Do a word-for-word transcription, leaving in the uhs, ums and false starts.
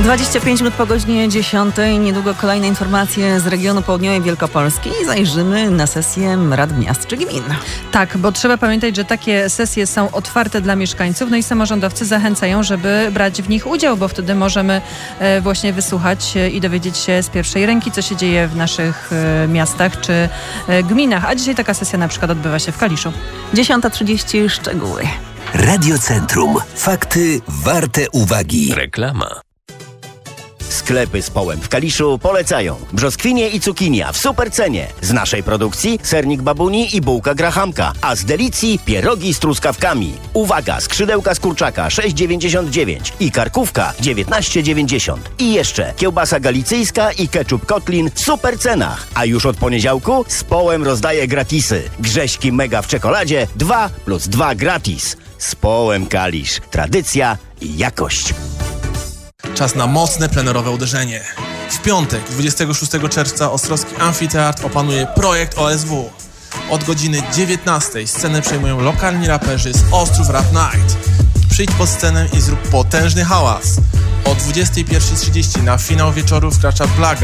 dwadzieścia pięć minut po godzinie dziesiątej. Niedługo kolejne informacje z regionu południowej Wielkopolski i zajrzymy na sesję Rad Miast czy Gmin. Tak, bo trzeba pamiętać, że takie sesje są otwarte dla mieszkańców, no i samorządowcy zachęcają, żeby brać w nich udział, bo wtedy możemy e, właśnie wysłuchać e, i dowiedzieć się z pierwszej ręki, co się dzieje w naszych e, miastach czy e, gminach. A dzisiaj taka sesja na przykład odbywa się w Kaliszu. dziesiąta trzydzieści, szczegóły. Radio Centrum. Fakty warte uwagi. Reklama. Sklepy z Połem w Kaliszu polecają brzoskwinie i cukinia w super cenie. Z naszej produkcji sernik babuni i bułka grahamka, a z Delicji pierogi z truskawkami. Uwaga, skrzydełka z kurczaka sześć dziewięćdziesiąt dziewięć i karkówka dziewiętnaście dziewięćdziesiąt. I jeszcze kiełbasa galicyjska i ketchup Kotlin w super cenach. A już od poniedziałku z Połem rozdaje gratisy. Grześki mega w czekoladzie dwa plus dwa gratis. Z Połem Kalisz. Tradycja i jakość. Czas na mocne plenerowe uderzenie. W piątek, dwudziestego szóstego czerwca, Ostrowski Amfiteatr opanuje projekt O S W. Od godziny dziewiętnastej scenę przejmują lokalni raperzy z Ostrów Rap Night. Przyjdź pod scenę i zrób potężny hałas. O dwudziestej pierwszej trzydzieści na finał wieczoru wkracza Plaga.